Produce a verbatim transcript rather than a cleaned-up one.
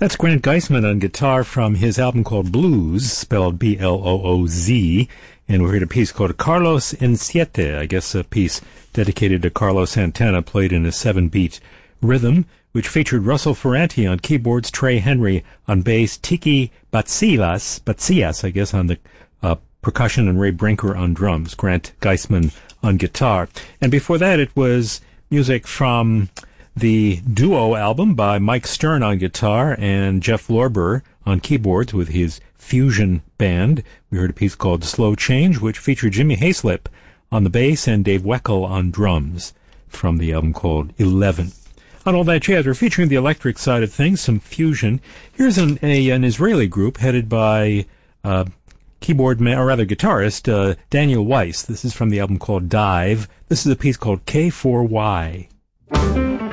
That's Grant Geisman on guitar from his album called Blues, spelled B L O O Z. And we heard a piece called Carlos en Siete, I guess a piece dedicated to Carlos Santana, played in a seven-beat rhythm, which featured Russell Ferranti on keyboards, Trey Henry on bass, Tiki Batsilas, Batsias, I guess, on the uh, percussion, and Ray Brinker on drums, Grant Geisman on guitar. And before that, it was music from the Duo album by Mike Stern on guitar and Jeff Lorber on keyboards with his fusion band. We heard a piece called Slow Change, which featured Jimmy Hayslip on the bass and Dave Weckl on drums from the album called Eleven. On All That Jazz, we're featuring the electric side of things, some fusion. Here's an, a, an Israeli group headed by uh, keyboard man, or rather guitarist, uh, Daniel Weiss. This is from the album called Dive. This is a piece called K four Y.